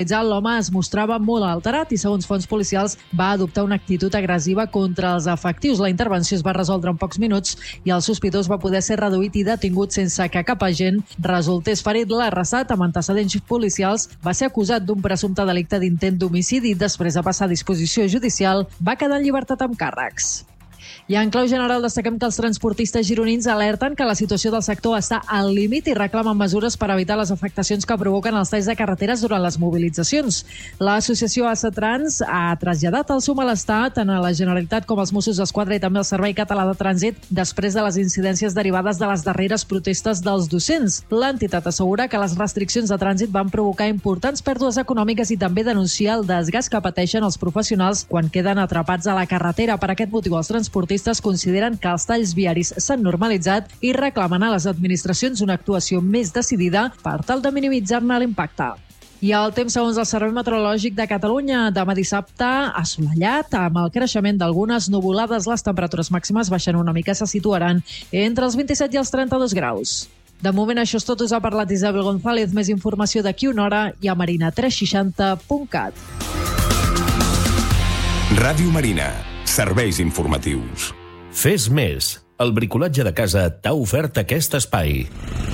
L'home es mostrava molt alterat i, segons fonts policials, va adoptar una actitud agressiva contra els efectius. La intervenció es va resoldre en pocs minuts i el sospitós va poder ser reduït i detingut sense que cap agent resultés ferit. L'arrestat, amb antecedents policials, va ser acusat d'un presumpte delicte d'intent d'homicidi i, després de passar a disposició judicial, va quedar en llibertat amb càrrecs. I en clau general destaquem que els transportistes gironins alerten que la situació del sector està al límit i reclamen mesures per evitar les afectacions que provoquen els talls de carreteres durant les mobilitzacions. L'associació ASA Trans ha traslladat el seu malestar tant a la Generalitat com als Mossos d'Esquadra i també al Servei Català de Trànsit després de les incidències derivades de les darreres protestes dels docents. L'entitat assegura que les restriccions de trànsit van provocar importants pèrdues econòmiques i també denuncia el desgast que pateixen els professionals quan queden atrapats a la carretera. Per aquest motiu, els transportistes consideren que els talls viaris s'han normalitzat i reclamen a les administracions una actuació més decidida per tal de minimitzar-ne l'impacte. I el temps, segons el Servei Meteorològic de Catalunya, demà dissabte assolellat, amb el creixement d'algunes nuvolades. Les temperatures màximes baixen una mica, se situaran entre els 27 i els 32 graus. De moment això és tot. Us ha parlat Isabel González. Més informació d'aquí una hora i a marina360.cat. Ràdio Marina. Serveis informatius. Fes més. El bricolatge de casa t'ha ofert aquest espai.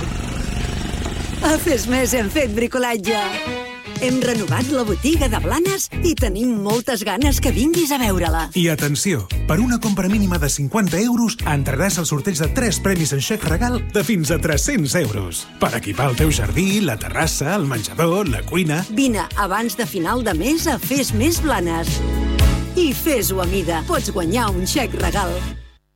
A Fes Més hem fet bricolatge. Hem renovat la botiga de Blanes i tenim moltes ganes que vinguis a veure-la. I atenció, per una compra mínima de 50 euros entraràs al sorteig de 3 premis en xec regal de fins a 300 euros. Per equipar el teu jardí, la terrassa, el menjador, la cuina... Vine abans de final de mes a Fes Més Blanes. I fes-ho a mida. Pots guanyar un xec regal.